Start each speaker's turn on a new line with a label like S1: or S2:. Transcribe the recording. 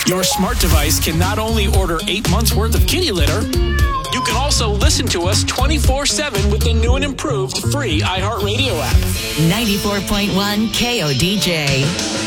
S1: Your smart device can not only order 8 months worth of kitty litter, you can also listen to us 24/7 with the new and improved free iHeartRadio app.
S2: 94.1 KODJ.